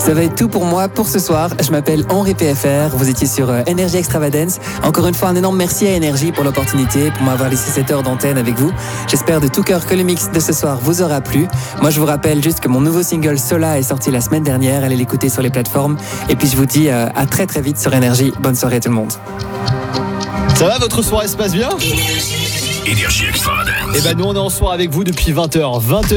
Ça va être tout pour moi pour ce soir. Je m'appelle Henri PFR. Vous étiez sur Energy Extravagance. Encore une fois, un énorme merci à Energy pour l'opportunité, pour m'avoir laissé cette heure d'antenne avec vous. J'espère de tout cœur que le mix de ce soir vous aura plu. Moi, je vous rappelle juste que mon nouveau single Sola est sorti la semaine dernière. Allez l'écouter sur les plateformes. Et puis, je vous dis à très très vite sur Energy. Bonne soirée tout le monde. Ça va, votre soirée se passe bien ? Energy Extravagance. Et nous on est en soirée avec vous depuis 20h.